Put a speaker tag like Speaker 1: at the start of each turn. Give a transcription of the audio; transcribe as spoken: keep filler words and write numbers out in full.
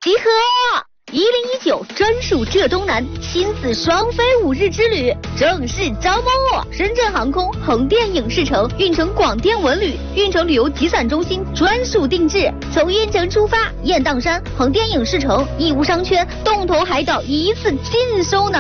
Speaker 1: 集合！一零一九专属浙东南亲子双飞五日之旅正式招募，深圳航空横店影视城、运城广电文旅、运城旅游集散中心专属定制。从运城出发，雁荡山、横店影视城、义乌商圈、洞头海岛一次尽收囊。